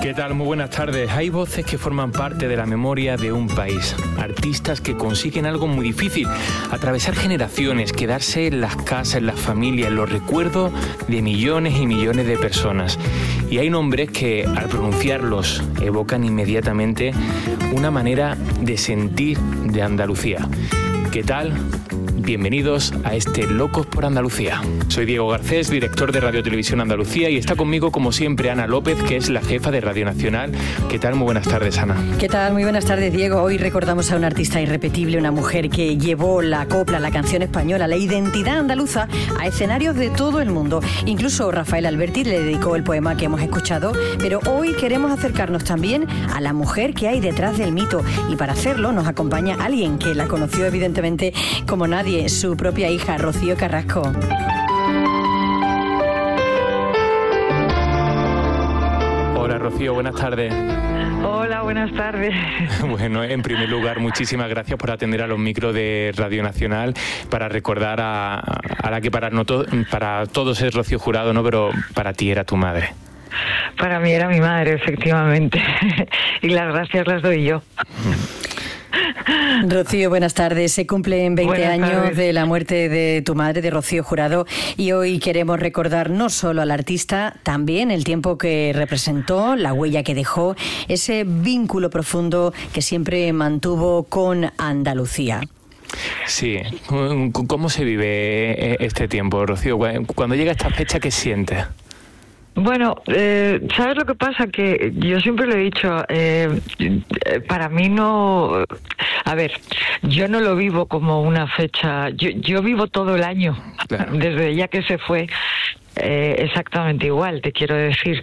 ¿Qué tal? Muy buenas tardes. Hay voces que forman parte de la memoria de un país. Artistas que consiguen algo muy difícil: atravesar generaciones, quedarse en las casas, en las familias, en los recuerdos de millones y millones de personas. Y hay nombres que, al pronunciarlos, evocan inmediatamente una manera de sentir de Andalucía. ¿Qué tal? Bienvenidos a este Locos por Andalucía. Soy Diego Garcés, director de Radio Televisión Andalucía, y está conmigo, como siempre, Ana López, que es la jefa de Radio Nacional. ¿Qué tal? Muy buenas tardes, Ana. ¿Qué tal? Muy buenas tardes, Diego. Hoy recordamos a una artista irrepetible, una mujer que llevó la copla, la canción española, la identidad andaluza a escenarios de todo el mundo. Incluso Rafael Alberti le dedicó el poema que hemos escuchado, pero hoy queremos acercarnos también a la mujer que hay detrás del mito, y para hacerlo nos acompaña alguien que la conoció evidentemente como nadie, su propia hija, Rocío Carrasco. Hola, Rocío, buenas tardes. Hola, buenas tardes. Bueno, en primer lugar, muchísimas gracias por atender a los micros de Radio Nacional para recordar a la que para todos es Rocío Jurado, ¿no? Pero para ti era tu madre. Para mí era mi madre, efectivamente. Y las gracias las doy yo. Rocío, buenas tardes. Se cumplen 20 años de la muerte de tu madre, de Rocío Jurado, y hoy queremos recordar no solo al artista, también el tiempo que representó, la huella que dejó, ese vínculo profundo que siempre mantuvo con Andalucía. Sí. ¿Cómo se vive este tiempo, Rocío? Cuando llega esta fecha, ¿qué sientes? Bueno, ¿sabes lo que pasa? Que yo siempre lo he dicho, para mí no... A ver, yo no lo vivo como una fecha, yo vivo todo el año, claro. Desde ya que se fue. Exactamente igual, te quiero decir.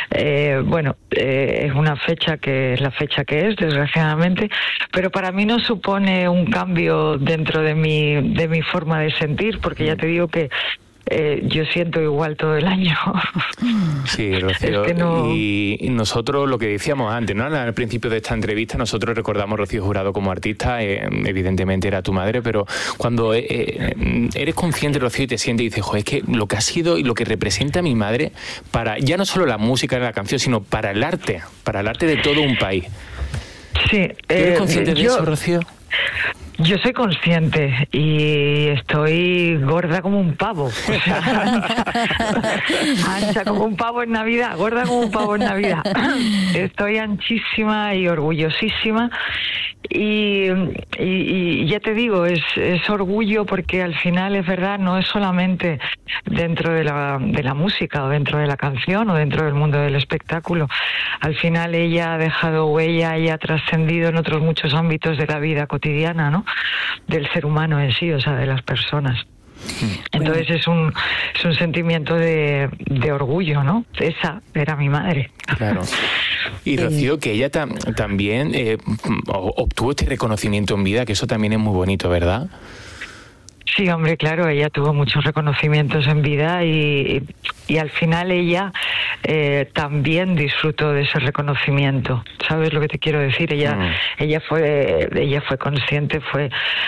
Es una fecha que es la fecha que es, desgraciadamente, pero para mí no supone un cambio dentro de mi forma de sentir, porque ya te digo que yo siento igual todo el año. Sí, Rocío, y nosotros, lo que decíamos antes, ¿no? Al principio de esta entrevista, nosotros recordamos a Rocío Jurado como artista, evidentemente era tu madre, pero cuando eres consciente, Rocío, y te sientes y dices, joder, es que lo que ha sido y lo que representa mi madre para ya no solo la música de la canción, sino para el arte de todo un país. Sí. ¿Eres consciente de eso, Rocío? Yo soy consciente y estoy gorda como un pavo. O sea, ancha como un pavo en Navidad, gorda como un pavo en Navidad. Estoy anchísima y orgullosísima. Y ya te digo, es orgullo, porque al final es verdad, no es solamente dentro de la música o dentro de la canción o dentro del mundo del espectáculo. Al final ella ha dejado huella y ha trascendido en otros muchos ámbitos de la vida cotidiana, ¿no? Del ser humano en sí, o sea, de las personas. Entonces es un sentimiento de orgullo, ¿no? Esa era mi madre. Claro. Y Rocío, que ella también obtuvo este reconocimiento en vida, que eso también es muy bonito, ¿verdad? Sí, hombre, claro, ella tuvo muchos reconocimientos en vida y al final ella también disfrutó de ese reconocimiento. ¿Sabes lo que te quiero decir? Ella fue consciente, fue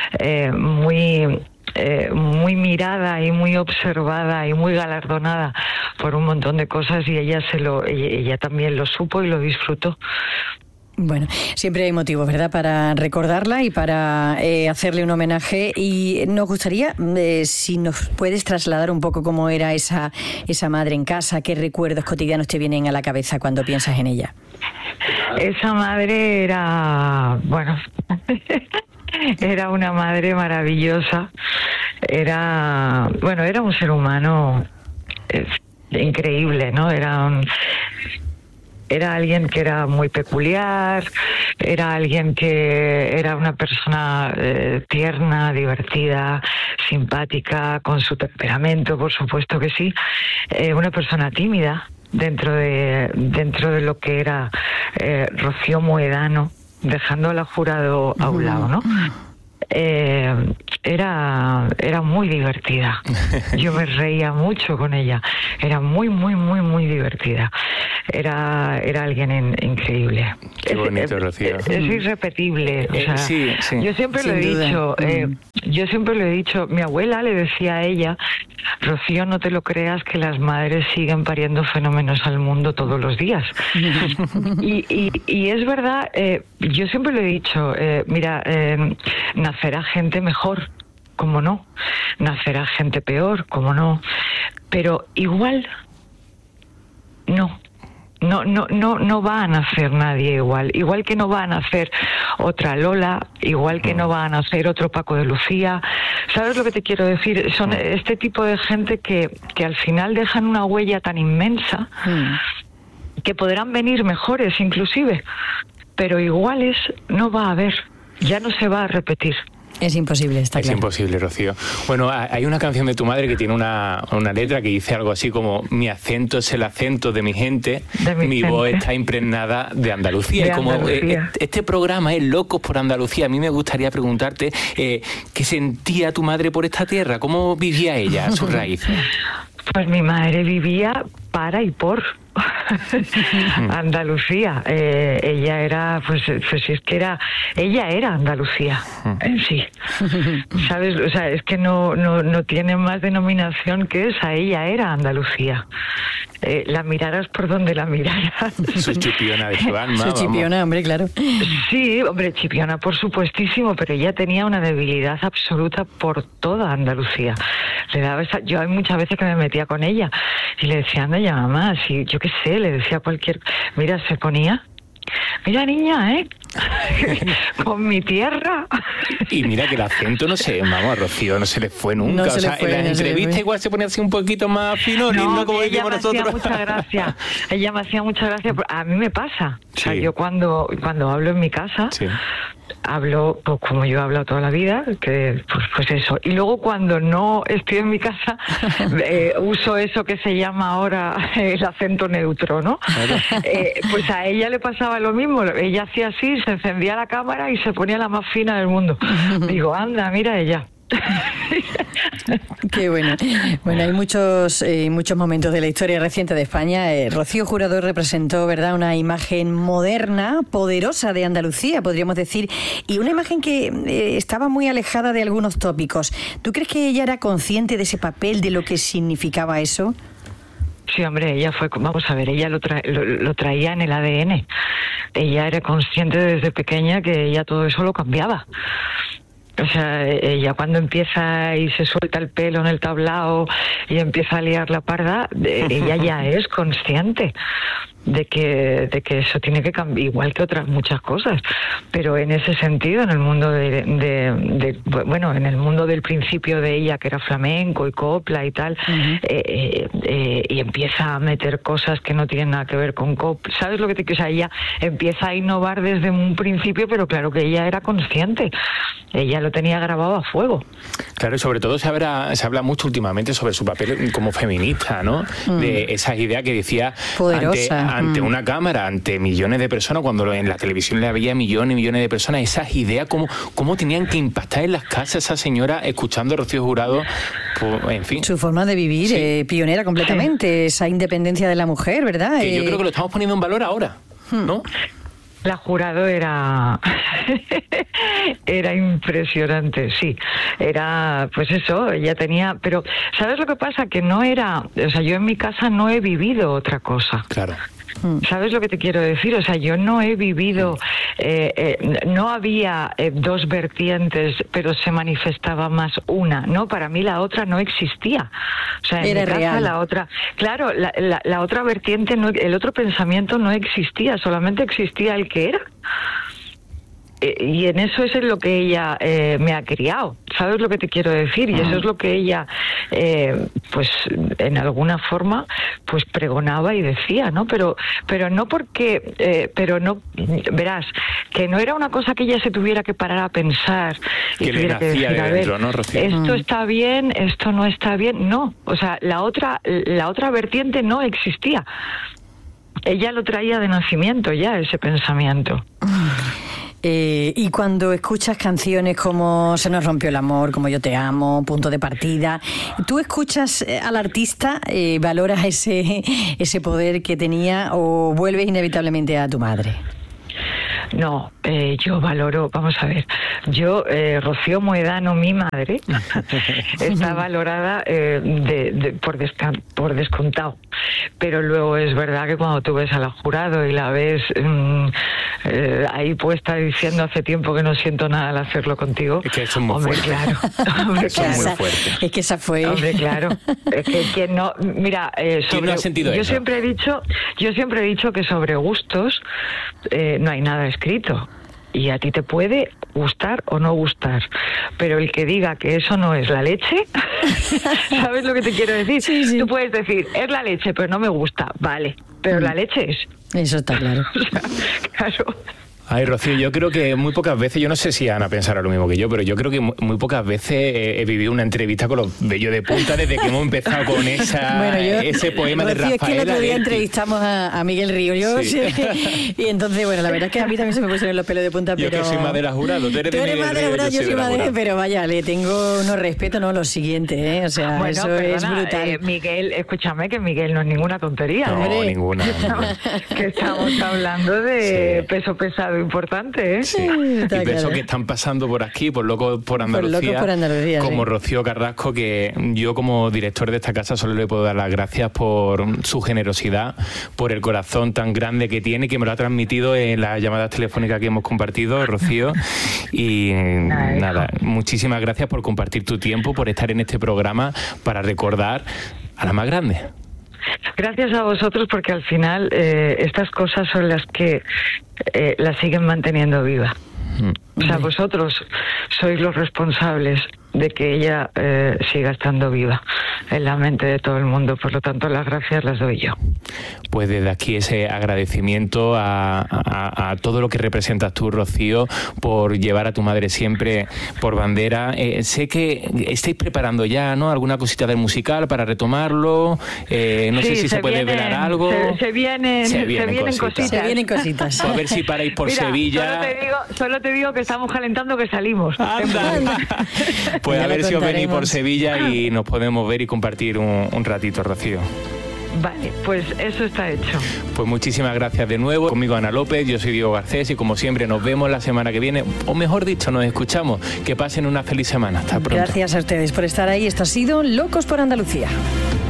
muy mirada y muy observada y muy galardonada por un montón de cosas, y ella también lo supo y lo disfrutó. Bueno, siempre hay motivos, ¿verdad?, para recordarla y para hacerle un homenaje, y nos gustaría, si nos puedes trasladar un poco cómo era esa madre en casa, qué recuerdos cotidianos te vienen a la cabeza cuando piensas en ella. Esa madre era, era una madre maravillosa, era un ser humano increíble, ¿no? Era alguien que era muy peculiar, era alguien que era una persona tierna, divertida, simpática, con su temperamento, por supuesto que sí, una persona tímida dentro de lo que era Rocío Moedano, dejando a la Jurado a un lado, ¿no? Era muy divertida. Yo me reía mucho con ella. Era muy, muy, muy, muy divertida. era alguien increíble. Qué bonito, Rocío. Es irrepetible. O sea, sí. Yo siempre lo he dicho. Yo siempre lo he dicho. Mi abuela le decía a ella, Rocío, no te lo creas que las madres siguen pariendo fenómenos al mundo todos los días. y es verdad. Yo siempre lo he dicho. Mira, nacerá gente mejor, cómo no. Nacerá gente peor, cómo no. Pero igual no va a nacer nadie igual que no va a nacer otra Lola, igual que no va a nacer otro Paco de Lucía. ¿Sabes lo que te quiero decir? Son este tipo de gente que al final dejan una huella tan inmensa que podrán venir mejores inclusive, pero iguales no va a haber, ya no se va a repetir. Es imposible, está claro. Es imposible, Rocío. Bueno, hay una canción de tu madre que tiene una letra que dice algo así como: mi acento es el acento de mi gente, mi voz está impregnada de Andalucía. Y como este programa es Locos por Andalucía, a mí me gustaría preguntarte ¿qué sentía tu madre por esta tierra? ¿Cómo vivía ella sus raíces? Pues mi madre vivía para y por Andalucía. Ella era, pues es que ella era Andalucía en sí. ¿Sabes? O sea, es que no tiene más denominación que esa. Ella era Andalucía. La miraras por donde la miraras. Su chipiona de su alma. Su chipiona, hombre, claro. Sí, hombre, chipiona por supuestísimo, pero ella tenía una debilidad absoluta por toda Andalucía. Yo hay muchas veces que me metía con ella y le decía, anda ya mamá, si yo qué sé, le decía cualquier... Mira, se ponía... Mira, niña, con mi tierra. Y mira que el acento no se... Vamos, Rocío, no se le fue nunca. No, o sea, en las entrevistas igual se ponía así un poquito más fino, lindo, como decimos nosotros. Ella me hacía mucha gracia. A mí me pasa. O sea, Sí. yo cuando hablo en mi casa... Sí. Hablo pues, como yo he hablado toda la vida, que pues eso. Y luego cuando no estoy en mi casa, uso eso que se llama ahora el acento neutro, ¿no? Claro. Pues a ella le pasaba lo mismo. Ella hacía así, se encendía la cámara y se ponía la más fina del mundo. Digo, anda, mira ella. Qué bueno. Bueno, hay muchos momentos de la historia reciente de España. Rocío Jurado representó, ¿verdad?, una imagen moderna, poderosa de Andalucía, podríamos decir, y una imagen que estaba muy alejada de algunos tópicos. ¿Tú crees que ella era consciente de ese papel, de lo que significaba eso? Sí, hombre, ella fue, vamos a ver, ella lo traía en el ADN. Ella era consciente desde pequeña que ella todo eso lo cambiaba. O sea, ella cuando empieza y se suelta el pelo en el tablao y empieza a liar la parda, ella ya es consciente de que eso tiene que cambiar, igual que otras muchas cosas. Pero en ese sentido, en el mundo en el mundo del principio de ella, que era flamenco y copla y tal, y empieza a meter cosas que no tienen nada que ver con copla. ¿Sabes lo que te quiero? O sea, ella empieza a innovar desde un principio, pero claro que ella era consciente. Ella lo tenía grabado a fuego. Claro, y sobre todo se habla mucho últimamente sobre su papel como feminista, ¿no? De esas ideas que decía ante una cámara, ante millones de personas, cuando en la televisión le había millones y millones de personas, esas ideas, cómo tenían que impactar en las casas esa señora escuchando a Rocío Jurado, pues, en fin. Su forma de vivir, pionera completamente, esa independencia de la mujer, ¿verdad? Que yo creo que lo estamos poniendo en valor ahora, ¿no? La Jurado era impresionante, sí. Era, pues eso, ella tenía... Pero, ¿sabes lo que pasa? Que no era... O sea, yo en mi casa no he vivido otra cosa. Claro. ¿Sabes lo que te quiero decir? O sea, yo no he vivido... no había dos vertientes, pero se manifestaba más una. No, para mí la otra no existía. O sea, en era mi casa real. la otra... Claro, la otra vertiente, el otro pensamiento no existía, solamente existía el que era. Y en eso es en lo que ella me ha criado, ¿sabes lo que te quiero decir? Y eso es lo que ella, pues en alguna forma, pues pregonaba y decía, ¿no? Pero no porque, verás, que no era una cosa que ella se tuviera que parar a pensar y que tuviera le nacía que decir, de dentro, ¿no, Rocío? Esto está bien, esto no está bien, no. O sea, la otra vertiente no existía. Ella lo traía de nacimiento ya, ese pensamiento. Y cuando escuchas canciones como Se nos rompió el amor, como Yo te amo, Punto de partida, ¿tú escuchas al artista, valoras ese poder que tenía o vuelves inevitablemente a tu madre? No, yo valoro, vamos a ver, Rocío Moedano, mi madre, está valorada por descontado, pero luego es verdad que cuando tú ves a la Jurado y la ves ahí puesta diciendo hace tiempo que no siento nada al hacerlo contigo, es que eso es muy hombre, fuerte. claro, hombre, Eso es muy fuerte. Es que esa fue... Hombre, claro, es que quien no, mira, ¿Quién no ha sentido yo eso? siempre he dicho que sobre gustos no hay nada escrito. Y a ti te puede gustar o no gustar, pero el que diga que eso no es la leche, ¿sabes lo que te quiero decir? Sí. Tú puedes decir, es la leche, pero no me gusta, vale, pero la leche es. Eso está claro. O sea, claro. Ay, Rocío, yo creo que muy pocas veces, yo no sé si Ana pensará lo mismo que yo, pero yo creo que muy pocas veces he vivido una entrevista con los vellos de punta desde que hemos empezado con ese poema de Rocío, Rafael. Es que el otro día Alberti. entrevistamos a Miguel Río, Sí. y entonces, bueno, la verdad es que a mí también se me pusieron los pelos de punta, Yo pero... que soy más de la Jurado, tú eres de Miguel más de la Río, Jurado, yo soy de la más de... Jurado. Pero vaya, le tengo unos respeto, no, lo siguiente, o sea, Bueno, eso perdona, es brutal. Miguel, escúchame que Miguel no es ninguna tontería. No, Hombre. ninguna. Que estamos hablando de Sí. peso pesado importante, ¿eh? Sí. Está Y de eso claro. que están pasando por aquí, por Locos por Andalucía, Locos por Andalucía, como sí. Rocío Carrasco, que yo como director de esta casa solo le puedo dar las gracias por su generosidad, por el corazón tan grande que tiene, que me lo ha transmitido en las llamadas telefónicas que hemos compartido, Rocío. Y nada, muchísimas gracias por compartir tu tiempo, por estar en este programa para recordar a la más grande. Gracias a vosotros porque al final estas cosas son las que la siguen manteniendo viva. O sea, vosotros sois los responsables de que ella siga estando viva en la mente de todo el mundo. Por lo tanto, las gracias las doy yo. Pues desde aquí ese agradecimiento a todo lo que representas tú, Rocío, por llevar a tu madre siempre por bandera. Sé que estáis preparando ya, ¿no?, alguna cosita del musical para retomarlo. No sé si se puede velar algo. Se vienen cositas. Se vienen cositas. Pues a ver si paráis por Mira, Sevilla. Solo te digo que estamos calentando que salimos. Anda. Pues Ya a lo ver si os venís por contaremos. Sevilla y nos podemos ver y compartir un ratito, Rocío. Vale, pues eso está hecho. Pues muchísimas gracias de nuevo. Conmigo Ana López, yo soy Diego Garcés y como siempre nos vemos la semana que viene, o mejor dicho, nos escuchamos. Que pasen una feliz semana. Hasta pronto. Gracias a ustedes por estar ahí. Esto ha sido Locos por Andalucía.